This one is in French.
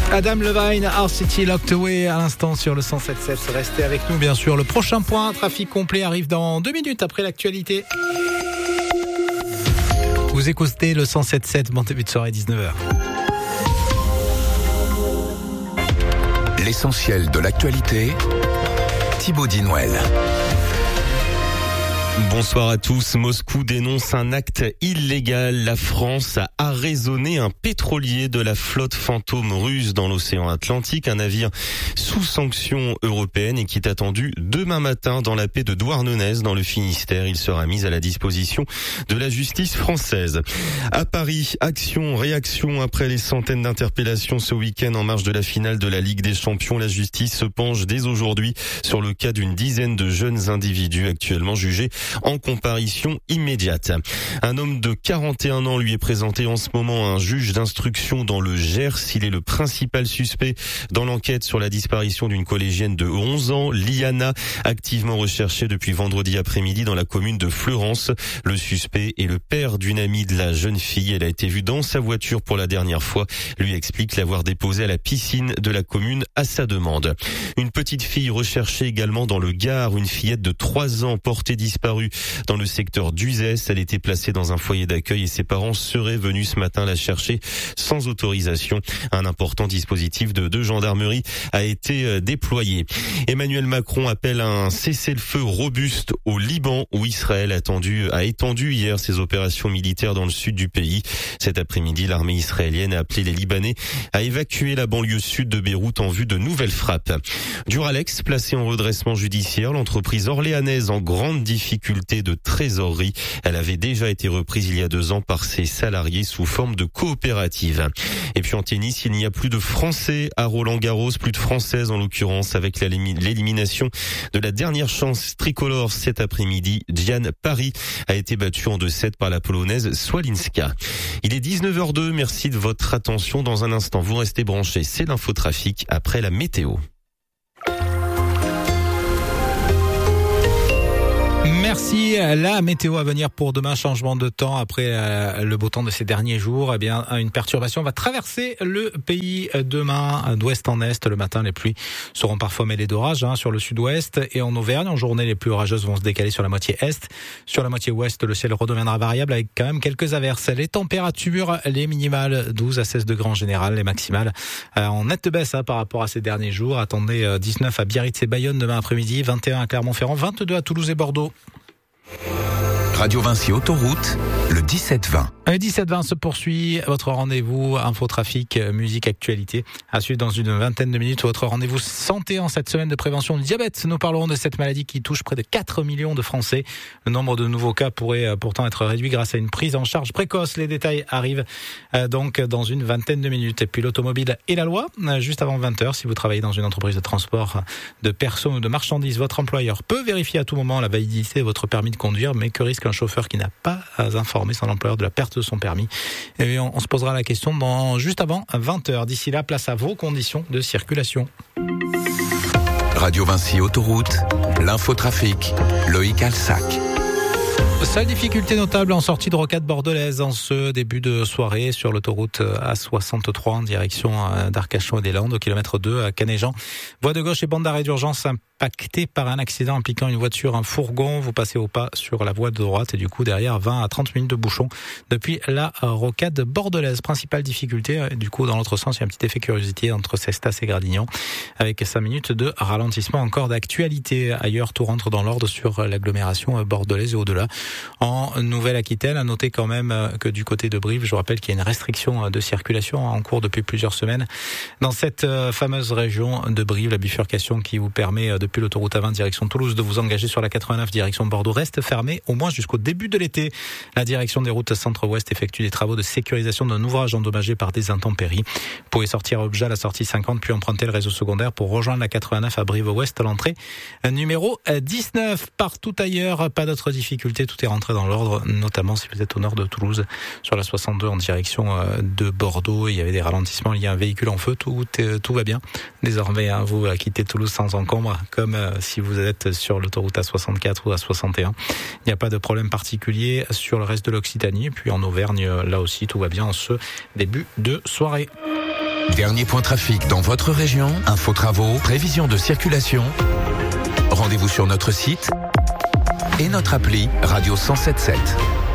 Adam Levine, Our City Locked Away à l'instant sur le 107.7. Restez avec nous bien sûr. Le prochain point, trafic complet, arrive dans 2 minutes après l'actualité. Vous écoutez le 107.7, bon début de soirée, 19h. L'essentiel de l'actualité, Thibaut Dinouel. Bonsoir à tous. Moscou dénonce un acte illégal. La France a arraisonné un pétrolier de la flotte fantôme russe dans l'océan Atlantique, un navire sous sanction européenne et qui est attendu demain matin dans la baie de Douarnenez dans le Finistère. Il sera mis à la disposition de la justice française. À Paris, réaction après les centaines d'interpellations ce week-end en marge de la finale de la Ligue des Champions. La justice se penche dès aujourd'hui sur le cas d'une dizaine de jeunes individus actuellement jugés en comparution immédiate. Un homme de 41 ans lui est présenté en ce moment à un juge d'instruction dans le Gers. Il est le principal suspect dans l'enquête sur la disparition d'une collégienne de 11 ans, Liana, activement recherchée depuis vendredi après-midi dans la commune de Fleurance. Le suspect est le père d'une amie de la jeune fille. Elle a été vue dans sa voiture pour la dernière fois. Lui explique l'avoir déposée à la piscine de la commune à sa demande. Une petite fille recherchée également dans le Gard, une fillette de 3 ans portée disparue dans le secteur d'Uzès. Elle était placée dans un foyer d'accueil et ses parents seraient venus ce matin la chercher sans autorisation. Un important dispositif de gendarmerie a été déployé. Emmanuel Macron appelle à un cessez-le-feu robuste au Liban où Israël a étendu hier ses opérations militaires dans le sud du pays. Cet après-midi, l'armée israélienne a appelé les Libanais à évacuer la banlieue sud de Beyrouth en vue de nouvelles frappes. Duralex, placée en redressement judiciaire, l'entreprise orléanaise en grande difficulté de trésorerie. Elle avait déjà été reprise il y a 2 ans par ses salariés sous forme de coopérative. Et puis en tennis, il n'y a plus de Français à Roland-Garros, plus de Françaises en l'occurrence, avec l'élimination de la dernière chance tricolore cet après-midi. Diane Paris a été battue en 2-7 par la Polonaise Swalinska. Il est 19h02, merci de votre attention. Dans un instant, vous restez branchés, c'est l'infotrafic après la météo. Merci. La météo à venir pour demain, changement de temps après le beau temps de ces derniers jours. Eh bien, une perturbation va traverser le pays demain, d'ouest en est. Le matin, les pluies seront parfois mêlées d'orages sur le sud-ouest et en Auvergne. En journée, les pluies orageuses vont se décaler sur la moitié est. Sur la moitié ouest, le ciel redeviendra variable avec quand même quelques averses. Les températures, les minimales 12 à 16 degrés en général, les maximales en nette baisse par rapport à ces derniers jours. Attendez 19 à Biarritz et Bayonne demain après-midi, 21 à Clermont-Ferrand, 22 à Toulouse et Bordeaux. Radio Vinci Autoroute, le 17-20. Le 17-20 se poursuit. Votre rendez-vous infotrafic, musique, actualité. À suivre dans une vingtaine de minutes. Votre rendez-vous santé en cette semaine de prévention du diabète. Nous parlerons de cette maladie qui touche près de 4 millions de Français. Le nombre de nouveaux cas pourrait pourtant être réduit grâce à une prise en charge précoce. Les détails arrivent donc dans une vingtaine de minutes. Et puis l'automobile et la loi, juste avant 20h. Si vous travaillez dans une entreprise de transport de personnes ou de marchandises, votre employeur peut vérifier à tout moment la validité de votre permis de conduire. Mais que risque un chauffeur qui n'a pas informé son employeur de la perte de son permis? Et on se posera la question juste avant 20h. D'ici là, place à vos conditions de circulation. Radio Vinci Autoroute, l'infotrafic, Loïc Alsac. Seule difficulté notable en sortie de rocade bordelaise en ce début de soirée sur l'autoroute A63 en direction d'Arcachon et des Landes au kilomètre 2 à Canéjan. Voie de gauche et bande d'arrêt d'urgence impactée par un accident impliquant une voiture, un fourgon. Vous passez au pas sur la voie de droite et du coup derrière 20 à 30 minutes de bouchon depuis la rocade bordelaise. Principale difficulté, du coup dans l'autre sens, il y a un petit effet curiosité entre Cestas et Gradignan avec 5 minutes de ralentissement encore d'actualité. Ailleurs, tout rentre dans l'ordre sur l'agglomération bordelaise et au-delà. En Nouvelle-Aquitaine, à noter quand même que du côté de Brive, je vous rappelle qu'il y a une restriction de circulation en cours depuis plusieurs semaines dans cette fameuse région de Brive, la bifurcation qui vous permet depuis l'autoroute A20 direction Toulouse de vous engager sur la 89 direction Bordeaux reste fermée au moins jusqu'au début de l'été. La direction des routes centre-ouest effectue des travaux de sécurisation d'un ouvrage endommagé par des intempéries. Vous pouvez sortir à Obja à la sortie 50 puis emprunter le réseau secondaire pour rejoindre la 89 à Brive-Ouest à l'entrée numéro 19. Partout ailleurs, pas d'autres difficultés, tout est rentré dans l'ordre, notamment si vous êtes au nord de Toulouse sur la 62 en direction de Bordeaux. Il y avait des ralentissements, il y a un véhicule en feu, tout va bien. Désormais, vous quittez Toulouse sans encombre, comme si vous êtes sur l'autoroute A64 ou A61. Il n'y a pas de problème particulier sur le reste de l'Occitanie. Puis en Auvergne, là aussi, tout va bien en ce début de soirée. Dernier point trafic dans votre région, info travaux, prévision de circulation. Rendez-vous sur notre site et notre appli Radio 107.7.